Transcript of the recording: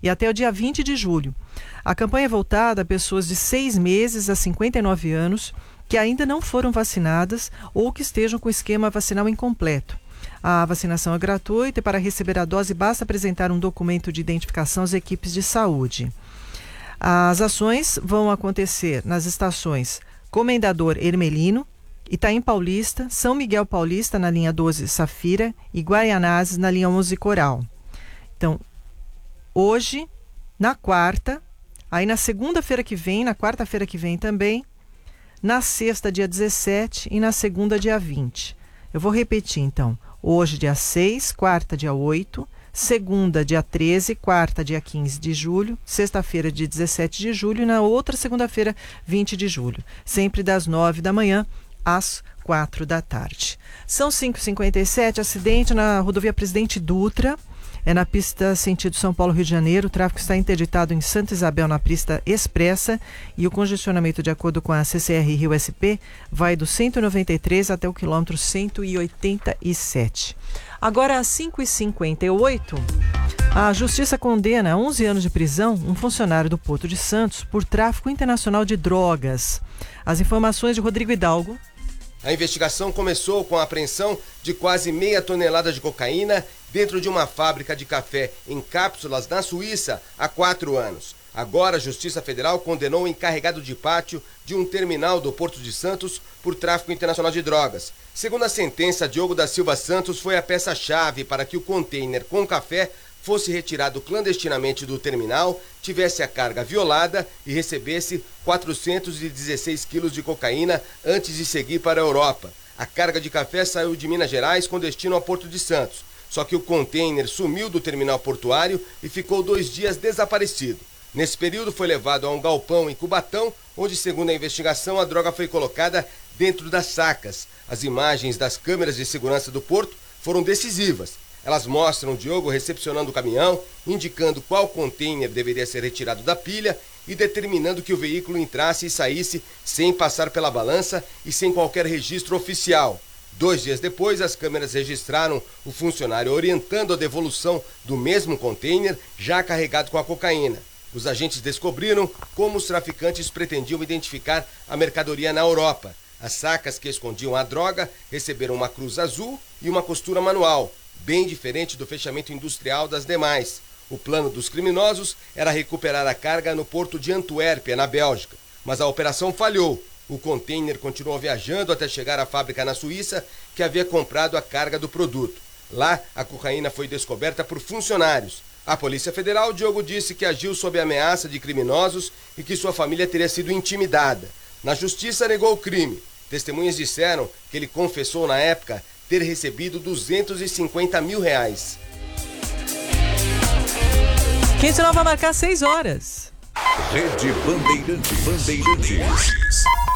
e até o dia 20 de julho. A campanha é voltada a pessoas de 6 meses a 59 anos que ainda não foram vacinadas ou que estejam com o esquema vacinal incompleto. A vacinação é gratuita e para receber a dose basta apresentar um documento de identificação às equipes de saúde. As ações vão acontecer nas estações Comendador Hermelino, Itaim Paulista, São Miguel Paulista na linha 12 Safira e Guaianazes na linha 11 Coral. Então, hoje, na quarta, aí na segunda-feira que vem, na quarta-feira que vem também, na sexta, dia 17 e na segunda, dia 20. Eu vou repetir, então. Hoje, dia 6, quarta, dia 8, segunda, dia 13, quarta, dia 15 de julho, sexta-feira, dia 17 de julho e na outra segunda-feira, 20 de julho. Sempre das 9 da manhã às 4 da tarde. São 5h57, acidente na rodovia Presidente Dutra. É na pista sentido São Paulo-Rio de Janeiro. O tráfego está interditado em Santa Isabel na pista expressa e o congestionamento, de acordo com a CCR Rio SP, vai do 193 até o quilômetro 187. Agora, às 5h58, a Justiça condena a 11 anos de prisão um funcionário do Porto de Santos por tráfico internacional de drogas. As informações de Rodrigo Hidalgo. A investigação começou com a apreensão de quase meia tonelada de cocaína dentro de uma fábrica de café em cápsulas na Suíça há 4 anos. Agora a Justiça Federal condenou o encarregado de pátio de um terminal do Porto de Santos por tráfico internacional de drogas. Segundo a sentença, Diogo da Silva Santos foi a peça-chave para que o container com café fosse retirado clandestinamente do terminal, tivesse a carga violada e recebesse 416 quilos de cocaína antes de seguir para a Europa. A carga de café saiu de Minas Gerais com destino ao Porto de Santos. Só que o container sumiu do terminal portuário e ficou 2 dias desaparecido. Nesse período foi levado a um galpão em Cubatão, onde, segundo a investigação, a droga foi colocada dentro das sacas. As imagens das câmeras de segurança do porto foram decisivas. Elas mostram o Diogo recepcionando o caminhão, indicando qual container deveria ser retirado da pilha e determinando que o veículo entrasse e saísse sem passar pela balança e sem qualquer registro oficial. 2 dias depois, as câmeras registraram o funcionário orientando a devolução do mesmo container já carregado com a cocaína. Os agentes descobriram como os traficantes pretendiam identificar a mercadoria na Europa. As sacas que escondiam a droga receberam uma cruz azul e uma costura manual, bem diferente do fechamento industrial das demais. O plano dos criminosos era recuperar a carga no porto de Antuérpia, na Bélgica. Mas a operação falhou. O container continuou viajando até chegar à fábrica na Suíça, que havia comprado a carga do produto. Lá, a cocaína foi descoberta por funcionários. A Polícia Federal, Diogo disse que agiu sob ameaça de criminosos e que sua família teria sido intimidada. Na Justiça, negou o crime. Testemunhas disseram que ele confessou na época ter recebido R$250 mil. Quinzenal vai marcar 6 horas. Rede Bandeirantes.